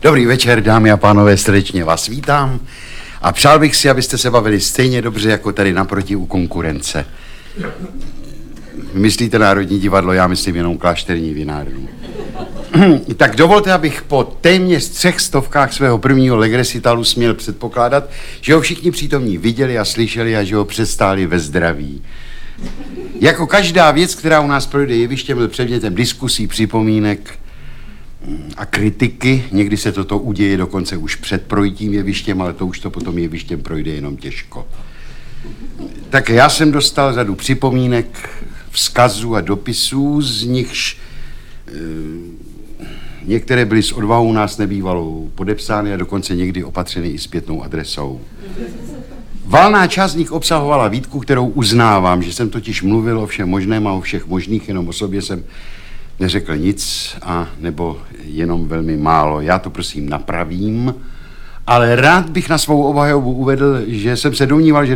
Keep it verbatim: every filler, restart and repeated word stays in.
Dobrý večer, dámy a pánové, srdečně vás vítám a přál bych si, abyste se bavili stejně dobře, jako tady naproti u konkurence. Myslíte Národní divadlo, já myslím jenom Klášterní vinárnu. Tak dovolte, abych po téměř třech stovkách svého prvního legrecitalu směl předpokládat, že ho všichni přítomní viděli a slyšeli a že ho přestáli ve zdraví. Jako každá věc, která u nás projde jevištěm, byl předmětem diskusí, připomínek a kritiky. Někdy se toto uděje dokonce už před projitím jevištěm, ale to už to potom jevištěm projde jenom těžko. Tak já jsem dostal řadu připomínek, vzkazů a dopisů, z nichž e, některé byly s odvahou nás nebývalou podepsány a dokonce někdy opatřeny i zpětnou adresou. Valná část z nich obsahovala výtku, kterou uznávám, že jsem totiž mluvil o všem možném a o všech možných, jenom o sobě jsem neřekl nic a nebo jenom velmi málo. Já to prosím napravím, ale rád bych na svou obhajobu uvedl, že jsem se domníval, že